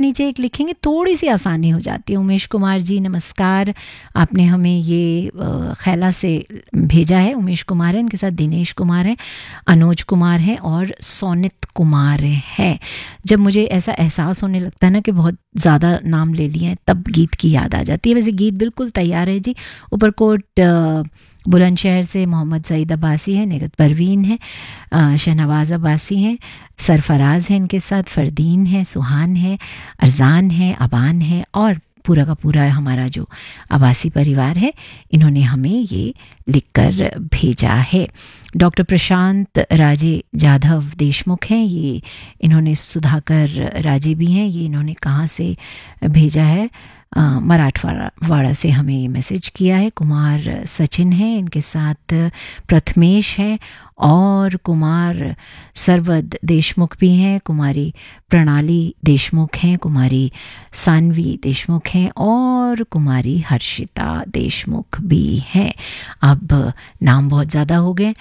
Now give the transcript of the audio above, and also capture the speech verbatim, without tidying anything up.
नीचे एक लिखेंगे, थोड़ी सी आसानी हो जाती है। उमेश कुमार जी नमस्कार, आपने हमें ये खैला से भेजा है। उमेश कुमार है, इनके साथ दिनेश कुमार है, अनुज कुमार है और सोनित कुमार है। जब मुझे ऐसा एहसास होने लगता है ना कि बहुत ज़्यादा नाम ले लिए हैं, तब गीत की याद आ जाती है। वैसे गीत बिल्कुल तैयार है जी। ऊपरकोट बुलंदशहर से मोहम्मद सईद अब्बासी है, निगत परवीन है, शहनवाज अब्बासी हैं, सरफराज है, इनके साथ फरदीन है, सुहान है, अरजान है, अबान है और पूरा का पूरा हमारा जो अब्बासी परिवार है, इन्होंने हमें ये लिखकर भेजा है। डॉक्टर प्रशांत राजे जाधव देशमुख हैं, ये इन्होंने सुधाकर राजे भी हैं, ये इन्होंने कहाँ से भेजा है, मराठवाड़ा से हमें ये मैसेज किया है। कुमार सचिन हैं, इनके साथ प्रथमेश हैं और कुमार सरवद देशमुख भी हैं, कुमारी प्रणाली देशमुख हैं, कुमारी सानवी देशमुख हैं और कुमारी हर्षिता देशमुख भी हैं। अब नाम बहुत ज़्यादा हो गए,